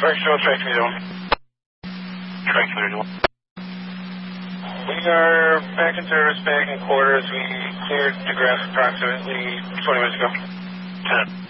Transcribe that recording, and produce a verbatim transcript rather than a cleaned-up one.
Directional track three zone. Track three zone. We are back in service, back in quarters. We cleared the grass approximately twenty minutes ago. ten.